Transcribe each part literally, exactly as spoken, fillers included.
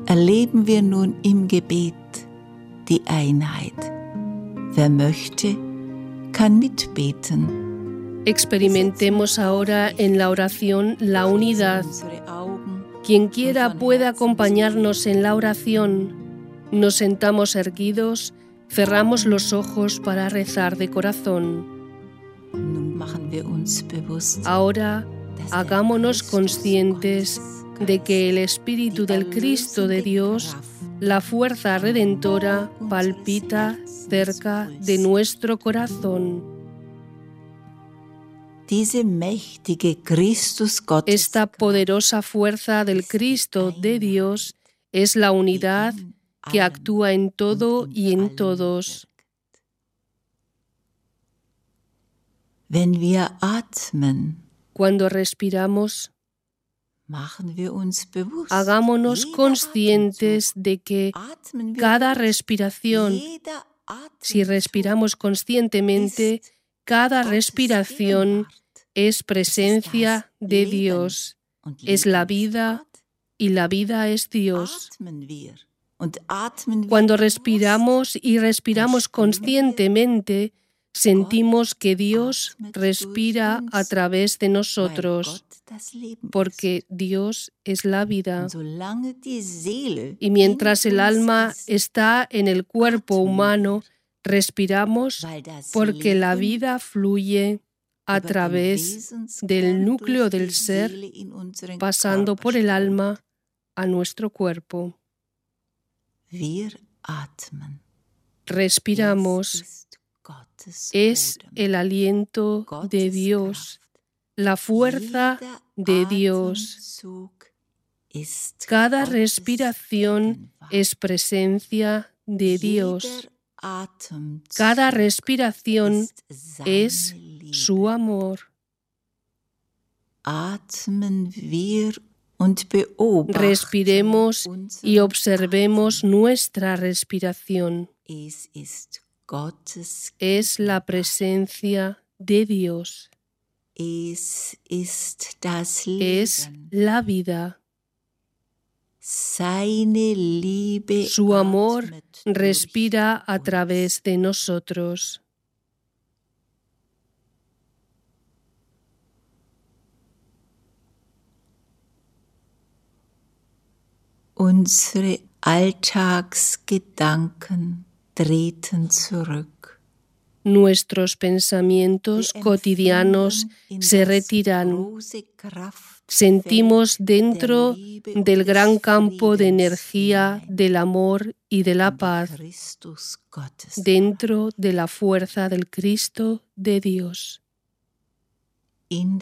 erleben wir nun im Gebet die Einheit. Wer möchte, kann mitbeten. Experimentemos ahora en la oración la unidad. Quien quiera puede acompañarnos en la oración. Nos sentamos erguidos, cerramos los ojos para rezar de corazón. Ahora, hagámonos conscientes de que el Espíritu del Cristo de Dios, la fuerza redentora, palpita cerca de nuestro corazón. Esta poderosa fuerza del Cristo de Dios es la unidad que actúa en todo y en todos. Cuando respiramos, hagámonos conscientes de que cada respiración, si respiramos conscientemente, cada respiración es presencia de Dios, es la vida y la vida es Dios. Cuando respiramos y respiramos conscientemente, sentimos que Dios respira a través de nosotros, porque Dios es la vida. Y mientras el alma está en el cuerpo humano, respiramos porque la vida fluye a través del núcleo del ser, pasando por el alma a nuestro cuerpo. Respiramos. Es el aliento de Dios, la fuerza de Dios. Cada respiración es presencia de Dios. Cada respiración es su amor. Respiremos y observemos nuestra respiración. Es la presencia de Dios. Es la vida. Su amor respira a través de nosotros. Unsere Alltagsgedanken treten zurück. Nuestros pensamientos cotidianos se retiran. Sentimos dentro del gran campo de energía del amor y de la paz, dentro de la fuerza del Cristo de Dios. En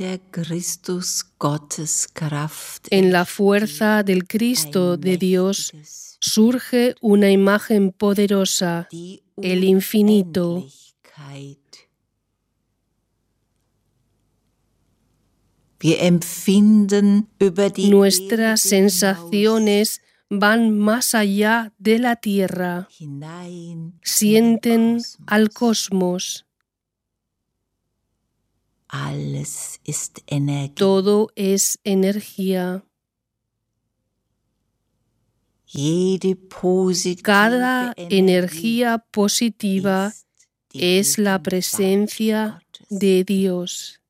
la fuerza del Cristo de Dios surge una imagen poderosa, el infinito. Nuestras sensaciones van más allá de la tierra, sienten al cosmos. Todo es energía. Cada energía positiva es la presencia de Dios.